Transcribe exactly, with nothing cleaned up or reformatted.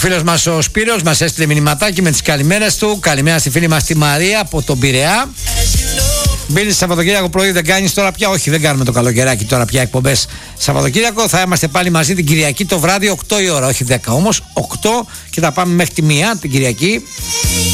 Φίλος μας ο Σπύρος μας έστειλε μηνυματάκι με τις καλημέρες του. Καλημέρα στη φίλη μας τη Μαρία από τον Πειραιά. Μπίλης, Σαββατοκύριακο πρωί δεν κάνεις τώρα πια? Όχι, δεν κάνουμε το καλοκαιράκι τώρα πια εκπομπές Σαββατοκύριακο. Θα είμαστε πάλι μαζί την Κυριακή το βράδυ, οκτώ η ώρα, όχι δέκα όμως, οκτώ, και θα πάμε μέχρι τη μία την Κυριακή.